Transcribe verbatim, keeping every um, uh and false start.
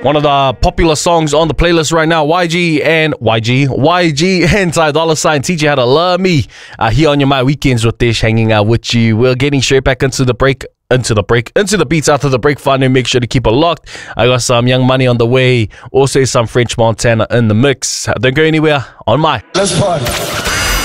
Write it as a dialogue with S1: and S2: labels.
S1: One of the popular songs on the playlist right now, Y G and Y G, Y G and Ty Dolla Sign, Teach You How to Love Me. Uh, here on your My Weekends with Dish, hanging out with you. We're getting straight back into the break, into the break, into the beats after the break. Fun and make sure to keep it locked. I got some Young Money on the way, also some French Montana in the mix. Don't go anywhere on my.
S2: Let's party.